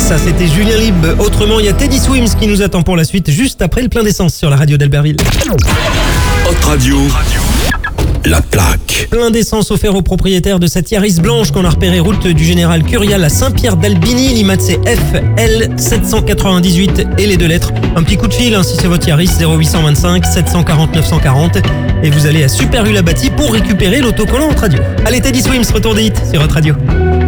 Ça, c'était Julien Lieb. Autrement, il y a Teddy Swims qui nous attend pour la suite, juste après le plein d'essence sur la radio d'Albertville. Hot Radio, la plaque. Plein d'essence offert aux propriétaires de cette Yaris blanche qu'on a repéré route du Général Curial à Saint-Pierre-d'Albigny. L'IMAT c'est FL 798 et les deux lettres. Un petit coup de fil si c'est votre Yaris, 0825 740 940. Et vous allez à Super U La Bâtie pour récupérer l'autocollant Hot Radio. Allez, Teddy Swims, retour des hits sur Hot Radio.